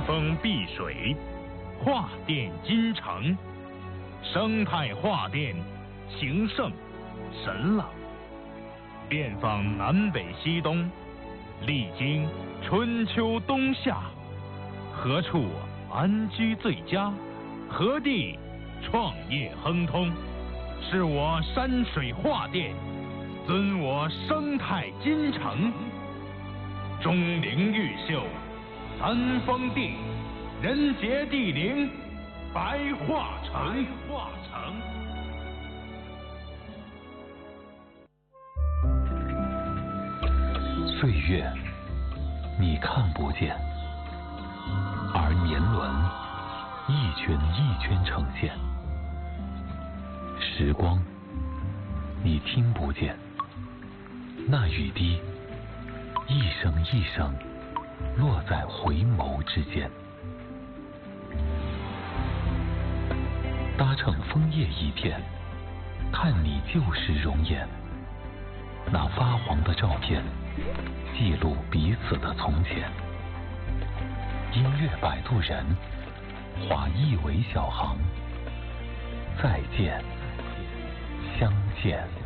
风碧水，画殿金城，生态画殿，情圣神朗。遍访南北西东，历经春秋冬夏，何处安居最佳？何地创业亨通？是我山水画殿，尊我生态金城。钟灵毓秀，三峰地，人杰地灵，白化城。 岁月你看不见，而年轮一圈一圈呈现。时光你听不见，那雨滴一声一声落在回眸之间。搭乘枫叶一片，看你旧时容颜。那发黄的照片，记录彼此的从前。音乐摆渡人，画一尾小行。再见，相见。